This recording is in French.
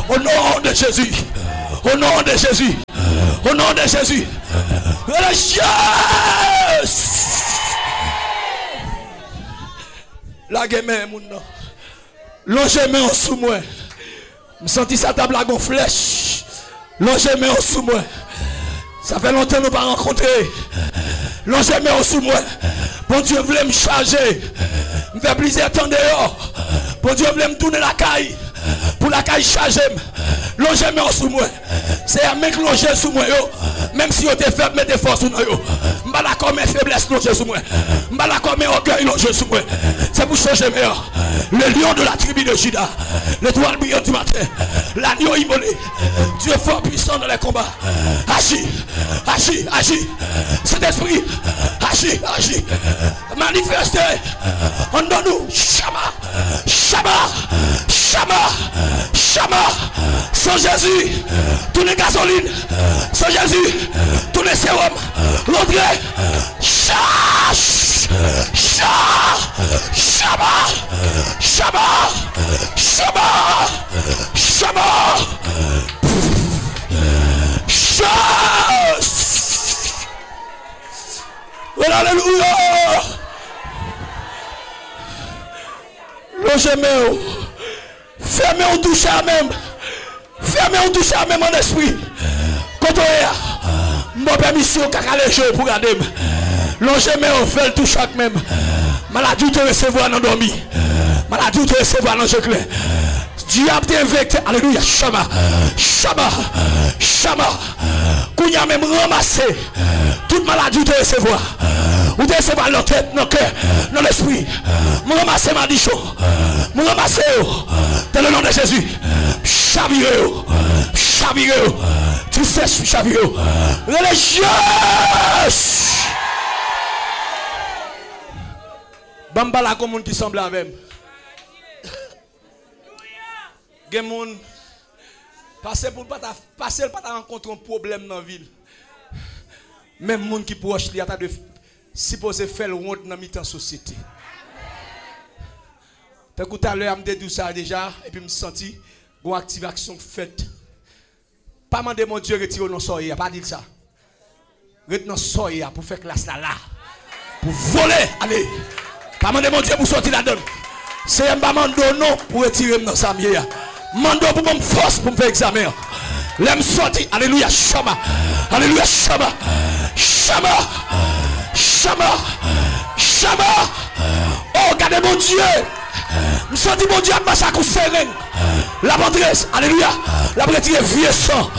Au nom de Jésus. Au nom de Jésus. Au nom de Jésus. La gueule, mon nom. Longez main sous moi. Je sens sa table à gon flèche. Longez main sous moi. Ça fait longtemps que nous ne pas rencontrer. Longez main sous moi. Bon Dieu voulait me charger. Me faire plaisir temps dehors. Bon Dieu voulait me tourner la caille. Pour la caille charger. Longez main sous moi. C'est un mec longé sous moi. Même si vous êtes faible, mettez force sous moi. Je ne suis pas d'accord mes faiblesses longées sous moi. Je ne suis pas d'accord mes orgueils longés sous moi. C'est pour changer meilleur. Le lion de la tribu de Juda. L'étoile brillante du matin. L'agneau immolé. Dieu fort puissant dans les combats. Agis. Agis. Agis. Cet esprit. Agis. Agis. Manifestez. En nous. Shama. Shama. Shama. Shama. Sans Jésus. Tous les gasolines. Sans Jésus. Tous les sérums. L'autre. Chache. Shama. Shama. Shama. Shama. Chasse. Alléluia. Logez-moi. Fermez ou touchez à même. Fermez ou touchez à même en esprit. Quand on est là, mon permission caca les jeux pour garder. Logez-moi, fait le toucher même. Maladie te recevoir dans dormi. Maladie te recevoir dans jeu clair. Diable t'invecte. Alléluia. Shama. Shama. Shama. Kounya même ramasser. Toute maladie te recevoir. Ou te recevoir dans la tête, dans le cœur, dans l'esprit. Me ramasser ma dichon. Me ramasser. Dans le nom de Jésus. Chavire. Chavire. Tu sais chavire. Religieux. Bamba la comme qui semble avec. Gen moun passer pour pas rencontrer un problème dans la ville. Même moun qui proche li a de supposé faire le honte dans mi-temps société. Tant que tout à l'heure me dit ça déjà et puis me senti une activation faite. Pas demander mon Dieu retirer nos soya, pas dire ça. Retirer nos soya pour faire classe là. Pour voler, allez. Pas demander mon Dieu pour sortir là-dedans. C'est un mando non pour retirer dans sa mieux. Mando pour me force pour me faire examen. L'aime sortir. Alléluia. Shama. Alléluia. Shama. Shama. Shama. Shama. Oh, regardez mon Dieu. Je sens mon Dieu à massacre serré. La vendresse. Alléluia. La retirer vieux sang.